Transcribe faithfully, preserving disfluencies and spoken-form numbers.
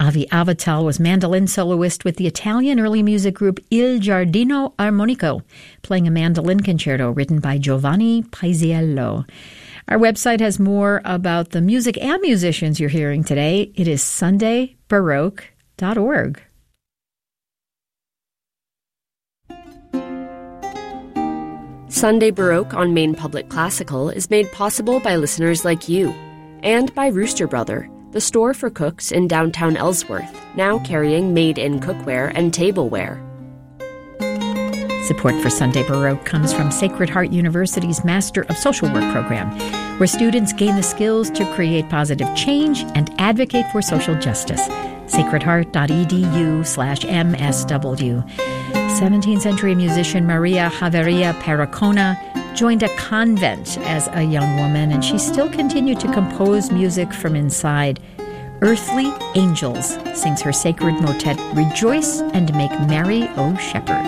Avi Avital was mandolin soloist with the Italian early music group Il Giardino Armonico, playing a mandolin concerto written by Giovanni Paisiello. Our website has more about the music and musicians you're hearing today. It is sunday baroque dot org. Sunday Baroque on Maine Public Classical is made possible by listeners like you, and by Rooster Brother, the store for cooks in downtown Ellsworth, now carrying made-in cookware and tableware. Support for Sunday Baroque comes from Sacred Heart University's Master of Social Work program, where students gain the skills to create positive change and advocate for social justice. sacredheart.edu slash MSW. seventeenth century musician Maria Javeria Pericona joined a convent as a young woman, and she still continued to compose music from inside. Earthly Angels sings her sacred motet, Rejoice and Make Merry, O Shepherd.